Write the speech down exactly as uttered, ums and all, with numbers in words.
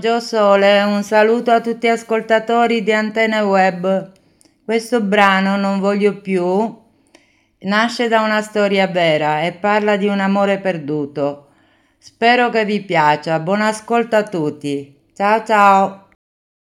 Gio Sole, un saluto a tutti gli ascoltatori di Antenne Web. Questo brano, Non voglio più, nasce da una storia vera e parla di un amore perduto. Spero che vi piaccia. Buon ascolto a tutti. Ciao ciao.